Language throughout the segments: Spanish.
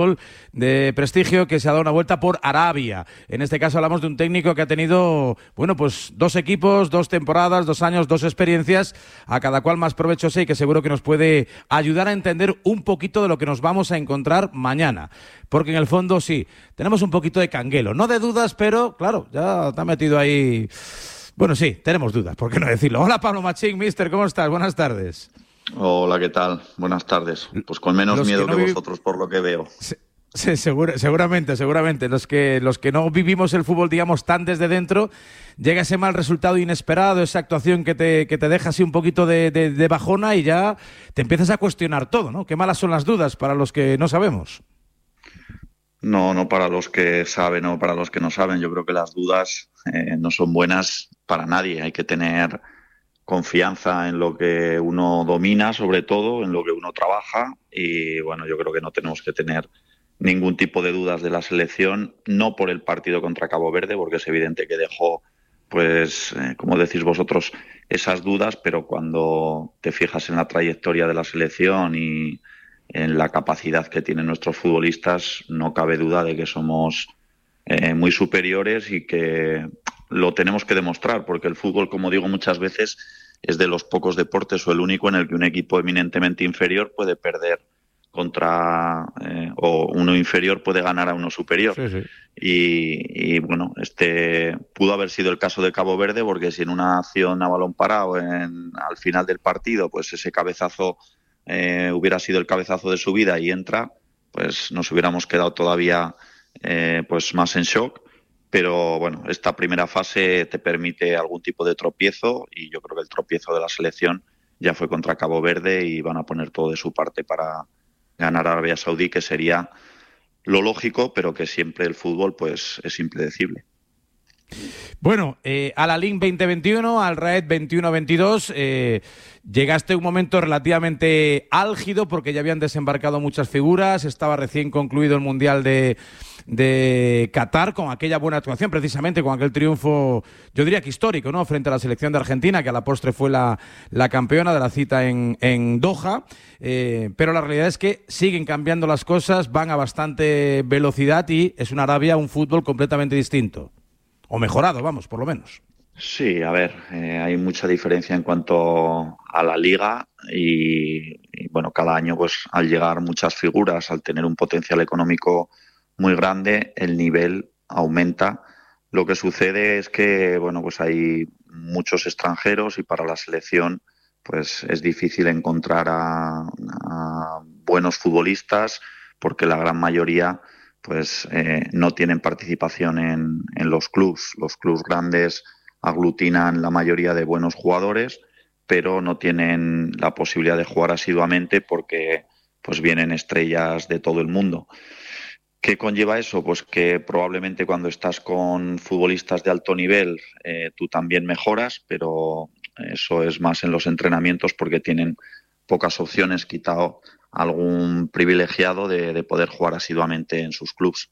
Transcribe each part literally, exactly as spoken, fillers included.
de prestigio que se ha dado una vuelta por Arabia. En este caso hablamos de un técnico que ha tenido, bueno, pues dos equipos, dos temporadas, dos años, dos experiencias, a cada cual más provechosa y que seguro que nos puede ayudar a entender un poquito de lo que nos vamos a encontrar mañana. Porque en el fondo sí, tenemos un poquito de canguelo, no de dudas, pero claro, ya te ha metido ahí... Bueno, sí, tenemos dudas, ¿por qué no decirlo? Hola Pablo Machín, mister, ¿cómo estás? Buenas tardes. Hola, ¿qué tal? Buenas tardes. Pues con menos los miedo que, no que vi... vosotros, por lo que veo. Sí, sí, segura, seguramente, seguramente. Los que, los que no vivimos el fútbol, digamos, tan desde dentro, llega ese mal resultado inesperado, esa actuación que te, que te deja así un poquito de, de, de bajona y ya te empiezas a cuestionar todo, ¿no? Qué malas son las dudas para los que no sabemos. No, no para los que saben o para los que no saben. Yo creo que las dudas eh, no son buenas para nadie. Hay que tener confianza en lo que uno domina, sobre todo, en lo que uno trabaja. Y bueno, yo creo que no tenemos que tener ningún tipo de dudas de la selección, no por el partido contra Cabo Verde, porque es evidente que dejó, pues, eh, como decís vosotros, esas dudas, pero cuando te fijas en la trayectoria de la selección y en la capacidad que tienen nuestros futbolistas, no cabe duda de que somos eh, muy superiores y que lo tenemos que demostrar, porque el fútbol, como digo muchas veces, es de los pocos deportes o el único en el que un equipo eminentemente inferior puede perder contra eh, o uno inferior puede ganar a uno superior. Sí, sí. Y, y bueno, este pudo haber sido el caso de Cabo Verde, porque si en una acción a balón parado en, al final del partido, pues ese cabezazo eh, hubiera sido el cabezazo de su vida y entra, pues nos hubiéramos quedado todavía eh, pues más en shock. Pero bueno, esta primera fase te permite algún tipo de tropiezo y yo creo que el tropiezo de la selección ya fue contra Cabo Verde y van a poner todo de su parte para ganar a Arabia Saudí, que sería lo lógico, pero que siempre el fútbol pues es impredecible. Bueno, eh, a la Link veinte veintiuno, al Raed veintiuno veintidós, eh, llegaste a un momento relativamente álgido porque ya habían desembarcado muchas figuras, estaba recién concluido el Mundial de, de Qatar con aquella buena actuación, precisamente con aquel triunfo, yo diría que histórico, ¿no?, frente a la selección de Argentina, que a la postre fue la, la campeona de la cita en, en Doha, eh, pero la realidad es que siguen cambiando las cosas, van a bastante velocidad y es una Arabia, un fútbol completamente distinto. O mejorado, vamos, por lo menos. Sí, a ver, eh, hay mucha diferencia en cuanto a la liga y, y, bueno, cada año, pues al llegar muchas figuras, al tener un potencial económico muy grande, el nivel aumenta. Lo que sucede es que, bueno, pues hay muchos extranjeros y para la selección, pues es difícil encontrar a, a buenos futbolistas porque la gran mayoría pues eh, no tienen participación en, en los clubs. Los clubs grandes aglutinan la mayoría de buenos jugadores, pero no tienen la posibilidad de jugar asiduamente porque pues vienen estrellas de todo el mundo. ¿Qué conlleva eso? Pues que probablemente cuando estás con futbolistas de alto nivel eh, tú también mejoras, pero eso es más en los entrenamientos porque tienen pocas opciones, quitado algún privilegiado de, de poder jugar asiduamente en sus clubs.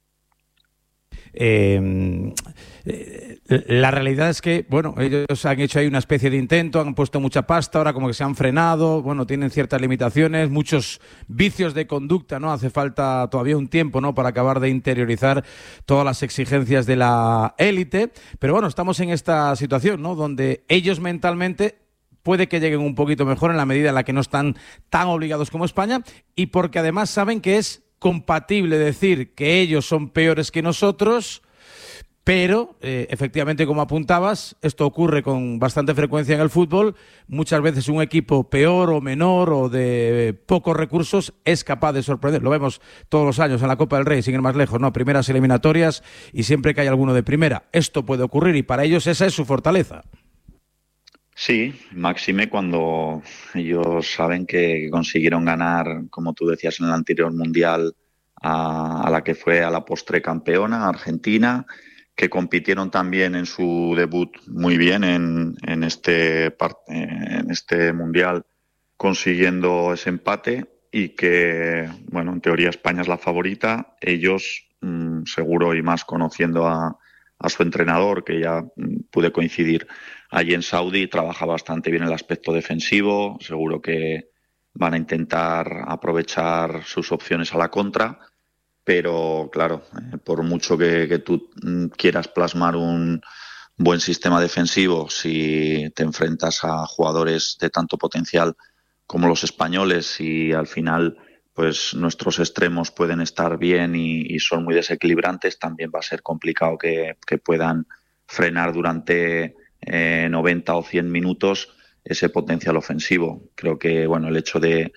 Eh, la realidad es que, bueno, ellos han hecho ahí una especie de intento, han puesto mucha pasta, ahora como que se han frenado, bueno, tienen ciertas limitaciones, muchos vicios de conducta, ¿no? Hace falta todavía un tiempo, ¿no?, para acabar de interiorizar todas las exigencias de la élite, pero bueno, estamos en esta situación, ¿no?, donde ellos mentalmente puede que lleguen un poquito mejor en la medida en la que no están tan obligados como España y porque además saben que es compatible decir que ellos son peores que nosotros, pero eh, efectivamente, como apuntabas, esto ocurre con bastante frecuencia en el fútbol. Muchas veces un equipo peor o menor o de pocos recursos es capaz de sorprender. Lo vemos todos los años en la Copa del Rey, sin ir más lejos, ¿no? Primeras eliminatorias y siempre que hay alguno de primera. Esto puede ocurrir y para ellos esa es su fortaleza. Sí, máxime cuando ellos saben que consiguieron ganar, como tú decías, en el anterior Mundial a, a la que fue a la postre campeona, Argentina, que compitieron también en su debut muy bien en, en, este, en este Mundial, consiguiendo ese empate y que, bueno, en teoría España es la favorita. Ellos, mmm, seguro y más conociendo a, a su entrenador, que ya mmm, pude coincidir allí en Saudi, trabaja bastante bien el aspecto defensivo, seguro que van a intentar aprovechar sus opciones a la contra pero claro, eh, por mucho que, que tú quieras plasmar un buen sistema defensivo, si te enfrentas a jugadores de tanto potencial como los españoles y al final pues nuestros extremos pueden estar bien y, y son muy desequilibrantes, también va a ser complicado que, que puedan frenar durante eh, noventa o cien minutos ese potencial ofensivo. Creo que bueno, el hecho de,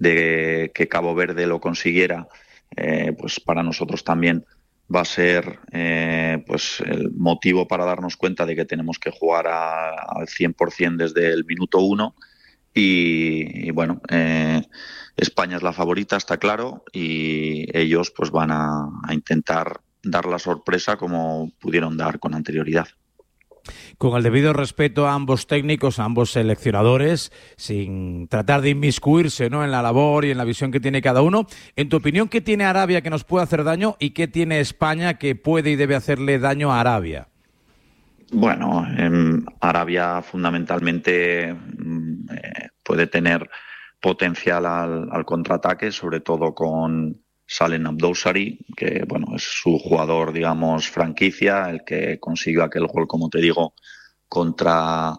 de que Cabo Verde lo consiguiera, eh, pues para nosotros también va a ser eh, pues el motivo para darnos cuenta de que tenemos que jugar a, al cien por ciento desde el minuto uno. Y, y bueno, eh, España es la favorita, está claro, y ellos pues van a, a intentar dar la sorpresa como pudieron dar con anterioridad. Con el debido respeto a ambos técnicos, a ambos seleccionadores, sin tratar de inmiscuirse, ¿no?, en la labor y en la visión que tiene cada uno, en tu opinión, ¿qué tiene Arabia que nos puede hacer daño y qué tiene España que puede y debe hacerle daño a Arabia? Bueno, eh, Arabia fundamentalmente eh, puede tener potencial al, al contraataque, sobre todo con Salem Abdousari, que bueno, es su jugador, digamos, franquicia, el que consiguió aquel gol, como te digo, contra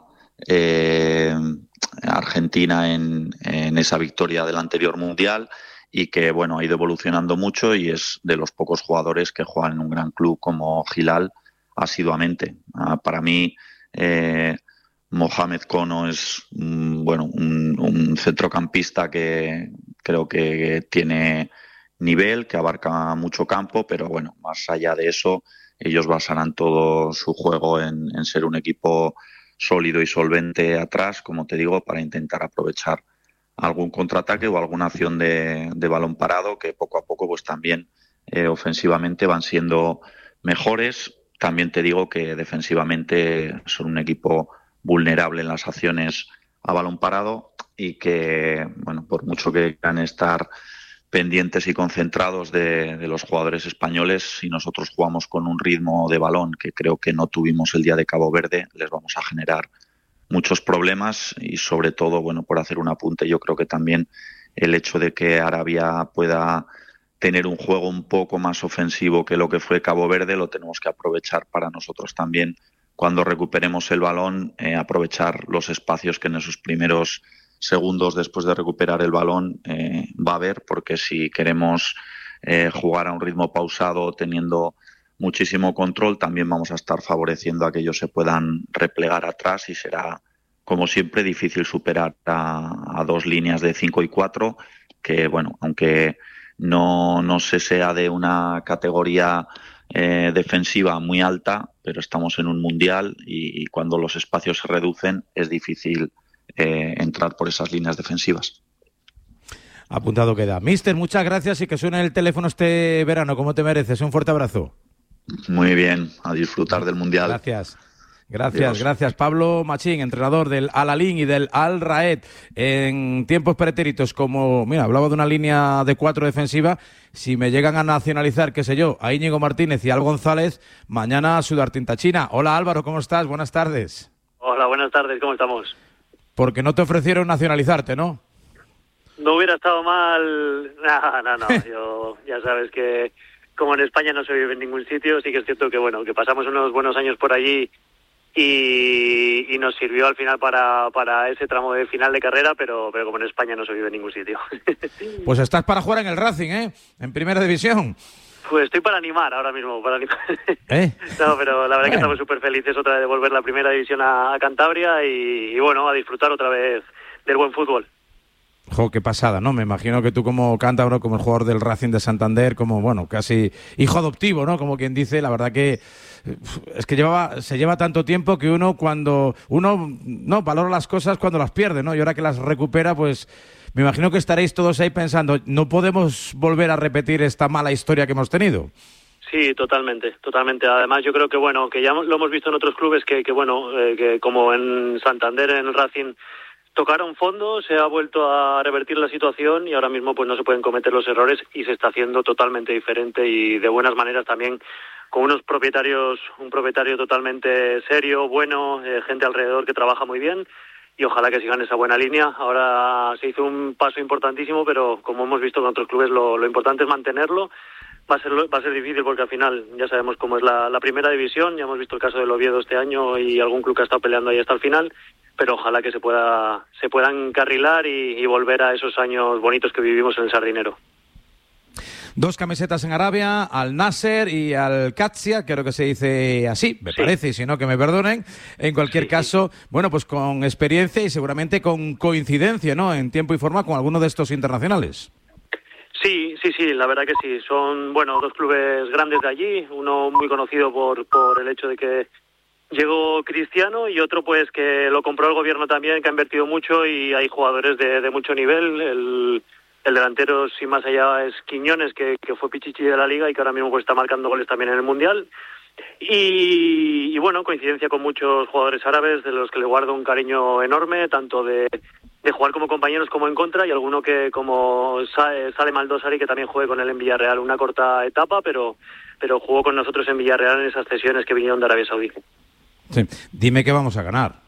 eh, Argentina en, en esa victoria del anterior Mundial, y que bueno, ha ido evolucionando mucho y es de los pocos jugadores que juegan en un gran club como Hilal asiduamente. Uh, para mí, eh, Mohamed Kono es mm, bueno, un, un centrocampista que creo que tiene nivel, que abarca mucho campo, pero bueno, más allá de eso, ellos basarán todo su juego en, en ser un equipo sólido y solvente atrás, como te digo, para intentar aprovechar algún contraataque o alguna acción de, de balón parado, que poco a poco pues también eh, ofensivamente van siendo mejores. También te digo que defensivamente son un equipo vulnerable en las acciones a balón parado y que, bueno, por mucho que quieran estar pendientes y concentrados de, de los jugadores españoles, si nosotros jugamos con un ritmo de balón que creo que no tuvimos el día de Cabo Verde, les vamos a generar muchos problemas y sobre todo, bueno, por hacer un apunte, yo creo que también el hecho de que Arabia pueda tener un juego un poco más ofensivo que lo que fue Cabo Verde, lo tenemos que aprovechar para nosotros también. Cuando recuperemos el balón, eh, aprovechar los espacios que en esos primeros segundos después de recuperar el balón eh, va a haber, porque si queremos eh, jugar a un ritmo pausado teniendo muchísimo control, también vamos a estar favoreciendo a que ellos se puedan replegar atrás y será, como siempre, difícil superar a, a dos líneas de cinco y cuatro, que bueno, aunque no, no se sea de una categoría eh, defensiva muy alta, pero estamos en un mundial y, y cuando los espacios se reducen es difícil eh, entrar por esas líneas defensivas. Apuntado queda. Mister, muchas gracias y que suene el teléfono este verano, como te mereces. Un fuerte abrazo. Muy bien, a disfrutar del mundial. Gracias. Gracias, Dios. gracias. Pablo Machín, entrenador del Al-Ain y del Al-Raed. En tiempos pretéritos, como, mira, hablaba de una línea de cuatro defensiva, si me llegan a nacionalizar, qué sé yo, a Íñigo Martínez y Al González, mañana sudar tinta china. Hola Álvaro, ¿cómo estás? Buenas tardes. Hola, buenas tardes, ¿cómo estamos? Porque no te ofrecieron nacionalizarte, ¿no? No hubiera estado mal. No, no, no. Yo, ya sabes que como en España no se vive en ningún sitio, sí que es cierto que bueno, que pasamos unos buenos años por allí y, y nos sirvió al final para, para ese tramo de final de carrera, pero, pero como en España no se vive en ningún sitio. Pues estás para jugar en el Racing, ¿eh? En primera división. Pues estoy para animar ahora mismo, para animar. ¿Eh? No, pero la verdad bueno. que estamos súper felices otra vez de volver la primera división a, a Cantabria y, y bueno, a disfrutar otra vez del buen fútbol. Jo, qué pasada, ¿no? Me imagino que tú como cántabro, como el jugador del Racing de Santander, como, bueno, casi hijo adoptivo, ¿no? Como quien dice, la verdad que es que llevaba, se lleva tanto tiempo que uno cuando, uno, no, valora las cosas cuando las pierde, ¿no? Y ahora que las recupera, pues me imagino que estaréis todos ahí pensando, no podemos volver a repetir esta mala historia que hemos tenido. Sí, totalmente, totalmente. Además, yo creo que, bueno, que ya lo hemos visto en otros clubes que, que bueno, eh, que como en Santander, en el Racing, tocaron fondo, se ha vuelto a revertir la situación y ahora mismo pues no se pueden cometer los errores y se está haciendo totalmente diferente y de buenas maneras también, con unos propietarios, un propietario totalmente serio, bueno, eh, gente alrededor que trabaja muy bien y ojalá que sigan esa buena línea. Ahora se hizo un paso importantísimo, pero como hemos visto con otros clubes, lo, lo importante es mantenerlo, va a ser va a ser difícil porque al final ya sabemos cómo es la, la primera división, ya hemos visto el caso del Oviedo este año y algún club que ha estado peleando ahí hasta el final, pero ojalá que se pueda se puedan encarrilar y, y volver a esos años bonitos que vivimos en el Sardinero. Dos camisetas en Arabia, al Nasser y al Qadsia, creo que se dice así, me sí. parece, y si no que me perdonen. En cualquier sí, caso, sí. bueno, pues con experiencia y seguramente con coincidencia, ¿no?, en tiempo y forma con alguno de estos internacionales. Sí, sí, sí, la verdad que sí. Son, bueno, dos clubes grandes de allí, uno muy conocido por, por el hecho de que llegó Cristiano y otro pues que lo compró el gobierno también, que ha invertido mucho y hay jugadores de, de mucho nivel. El El delantero, sin más allá, es Quiñones, que, que fue pichichi de la Liga y que ahora mismo pues, está marcando goles también en el Mundial. Y, y bueno, coincidencia con muchos jugadores árabes, de los que le guardo un cariño enorme, tanto de, de jugar como compañeros como en contra, y alguno que como Salem Aldosari, que también jugué con él en Villarreal una corta etapa, pero, pero jugó con nosotros en Villarreal en esas cesiones que vinieron de Arabia Saudí. Sí. Dime que vamos a ganar.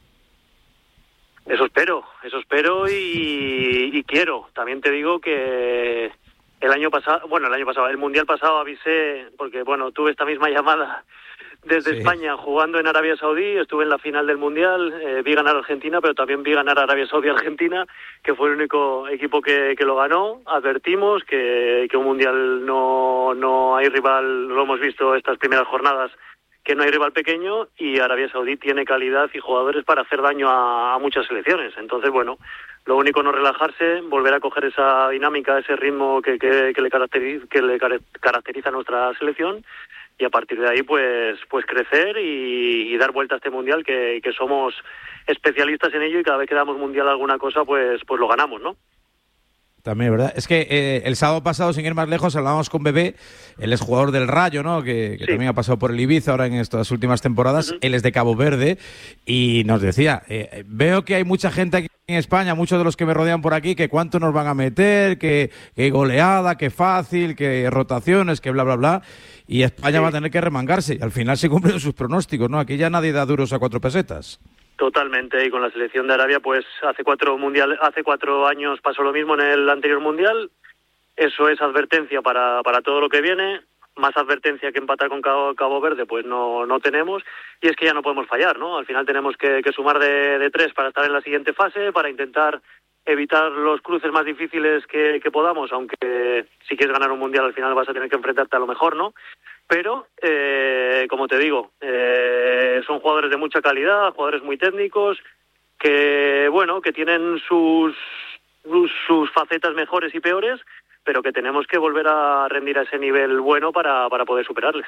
Eso espero, eso espero y, y quiero. También te digo que el año pasado, bueno, el año pasado, el Mundial pasado avisé, porque bueno, tuve esta misma llamada desde sí. España jugando en Arabia Saudí, estuve en la final del Mundial, eh, vi ganar Argentina, pero también vi ganar Arabia Saudí-Argentina, que fue el único equipo que, que lo ganó. Advertimos que, que un Mundial no, no hay rival, lo hemos visto estas primeras jornadas, que no hay rival pequeño, y Arabia Saudí tiene calidad y jugadores para hacer daño a, a muchas selecciones. Entonces, bueno, lo único no relajarse, volver a coger esa dinámica, ese ritmo que, que, que le caracteriza, que le caracteriza a nuestra selección, y a partir de ahí pues pues crecer y, y dar vuelta a este Mundial, que, que somos especialistas en ello, y cada vez que damos Mundial a alguna cosa pues pues lo ganamos, ¿no? También, ¿verdad? Es que eh, el sábado pasado, sin ir más lejos, hablábamos con Bebé, él es jugador del Rayo, ¿no?, que, que sí. también ha pasado por el Ibiza ahora en estas últimas temporadas. Uh-huh. Él es de Cabo Verde y nos decía, eh, veo que hay mucha gente aquí en España, muchos de los que me rodean por aquí, que cuánto nos van a meter, que, que goleada, que fácil, que rotaciones, que bla, bla, bla, y España sí. va a tener que remangarse, y al final se cumplen sus pronósticos, ¿no? Aquí ya nadie da duros a cuatro pesetas. Totalmente, y con la selección de Arabia, pues hace cuatro mundial, hace cuatro años pasó lo mismo en el anterior mundial. Eso es advertencia para, para todo lo que viene. Más advertencia que empatar con Cabo, Cabo Verde, pues no, no tenemos. Y es que ya no podemos fallar, ¿no? Al final tenemos que, que sumar de, de tres para estar en la siguiente fase, para intentar evitar los cruces más difíciles que, que podamos, aunque si quieres ganar un mundial al final vas a tener que enfrentarte a lo mejor, ¿no? Pero, eh, como te digo, eh, son jugadores de mucha calidad, jugadores muy técnicos, que, bueno, que tienen sus, sus, sus facetas mejores y peores, pero que tenemos que volver a rendir a ese nivel bueno para, para poder superarles.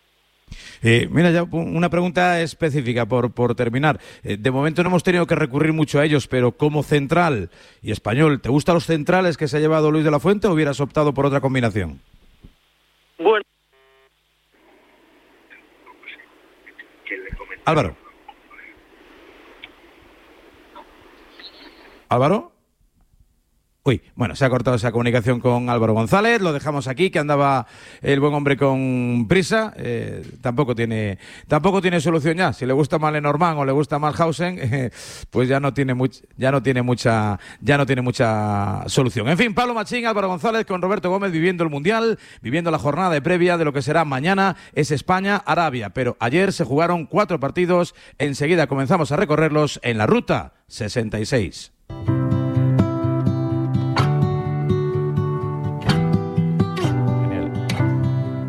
Eh, mira, ya una pregunta específica por, por terminar. Eh, de momento no hemos tenido que recurrir mucho a ellos, pero como central y español, ¿te gustan los centrales que se ha llevado Luis de la Fuente o hubieras optado por otra combinación? Bueno. Álvaro. ¿Álvaro? Uy, bueno, se ha cortado esa comunicación con Álvaro González, lo dejamos aquí, que andaba el buen hombre con prisa, eh, tampoco tiene tampoco tiene solución ya. Si le gusta más Lenormand o le gusta más Hausen, eh, pues ya no tiene much, ya no tiene mucha ya no tiene mucha solución. En fin, Pablo Machín, Álvaro González con Roberto Gómez viviendo el Mundial, viviendo la jornada de previa de lo que será mañana, es España-Arabia, pero ayer se jugaron cuatro partidos, enseguida comenzamos a recorrerlos en la Ruta sesenta y seis.